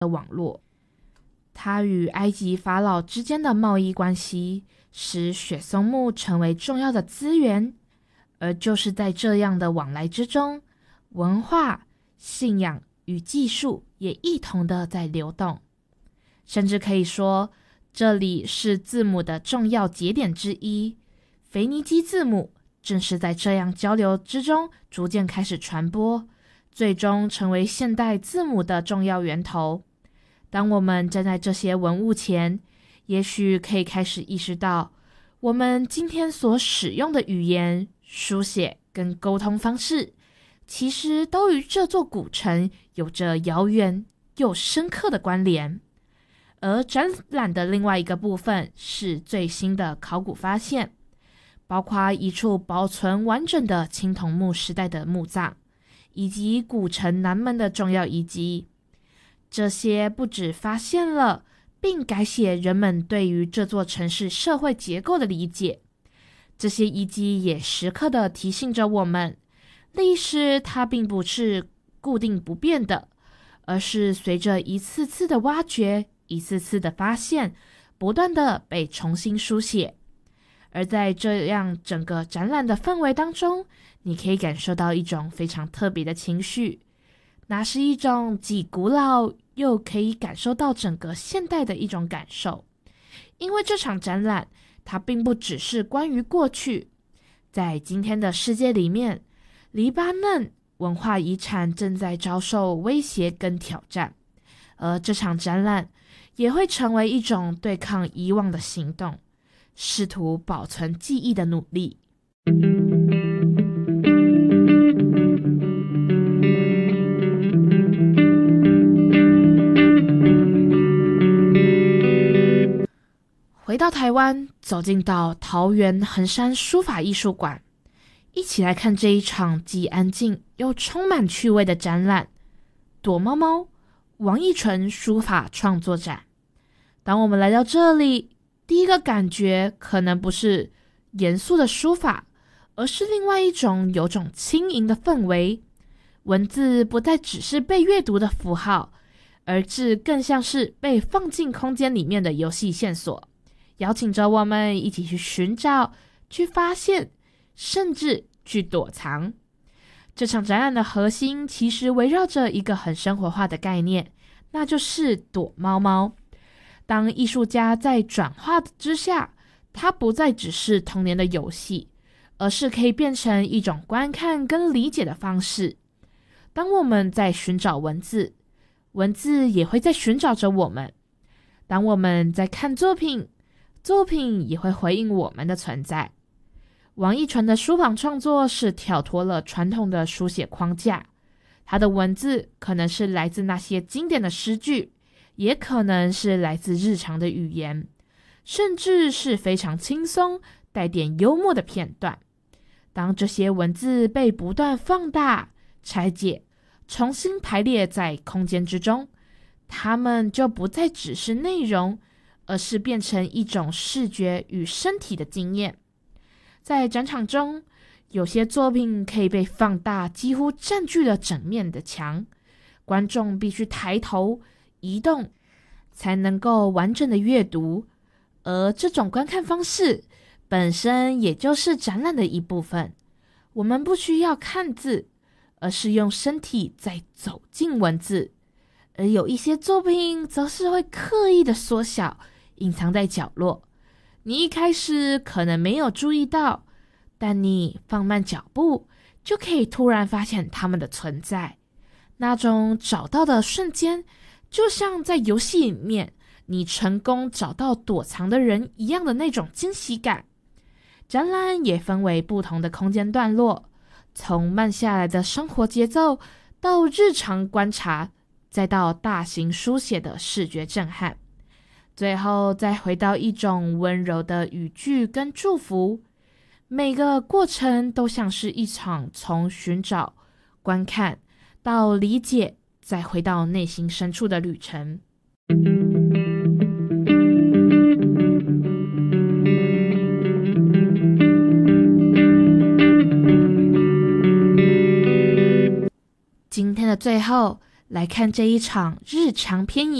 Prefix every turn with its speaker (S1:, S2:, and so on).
S1: 的网络。它与埃及法老之间的贸易关系使雪松木成为重要的资源，而就是在这样的往来之中，文化、信仰与技术也一同的在流动。甚至可以说，这里是字母的重要节点之一。腓尼基字母正是在这样交流之中逐渐开始传播，最终成为现代字母的重要源头。当我们站在这些文物前，也许可以开始意识到，我们今天所使用的语言、书写跟沟通方式，其实都与这座古城有着遥远又深刻的关联。而展览的另外一个部分是最新的考古发现，包括一处保存完整的青铜木时代的墓葬，以及古城南门的重要遗迹。这些不只发现了并改写人们对于这座城市社会结构的理解，这些遗迹也时刻地提醒着我们，历史它并不是固定不变的，而是随着一次次的挖掘、一次次的发现，不断的被重新书写。而在这样整个展览的氛围当中，你可以感受到一种非常特别的情绪，那是一种既古老又可以感受到整个现代的一种感受。因为这场展览它并不只是关于过去，在今天的世界里面，黎巴嫩文化遗产正在遭受威胁跟挑战，而这场展览也会成为一种对抗遗忘的行动，试图保存记忆的努力。回到台湾，走进到桃园衡山书法艺术馆，一起来看这一场既安静又充满趣味的展览——躲猫猫王义纯书法创作展。当我们来到这里，第一个感觉可能不是严肃的书法，而是另外一种有种轻盈的氛围。文字不再只是被阅读的符号，而是更像是被放进空间里面的游戏线索，邀请着我们一起去寻找、去发现，甚至去躲藏。这场展览的核心其实围绕着一个很生活化的概念，那就是躲猫猫。当艺术家在转化之下，它不再只是童年的游戏，而是可以变成一种观看跟理解的方式。当我们在寻找文字，文字也会在寻找着我们。当我们在看作品，作品也会回应我们的存在。王义纯的书法创作是跳脱了传统的书写框架，他的文字可能是来自那些经典的诗句，也可能是来自日常的语言，甚至是非常轻松带点幽默的片段。当这些文字被不断放大、拆解、重新排列在空间之中，它们就不再只是内容，而是变成一种视觉与身体的经验。在展场中，有些作品可以被放大，几乎占据了整面的墙，观众必须抬头移动才能够完整的阅读，而这种观看方式本身也就是展览的一部分。我们不需要看字，而是用身体在走进文字，而有一些作品则是会刻意的缩小，隐藏在角落。你一开始可能没有注意到，但你放慢脚步，就可以突然发现它们的存在。那种找到的瞬间，就像在游戏里面你成功找到躲藏的人一样的那种惊喜感。展览也分为不同的空间段落，从慢下来的生活节奏，到日常观察，再到大型书写的视觉震撼，最后再回到一种温柔的语句跟祝福。每个过程都像是一场从寻找、观看到理解，再回到内心深处的旅程。今天的最后， 来看这一场日常偏移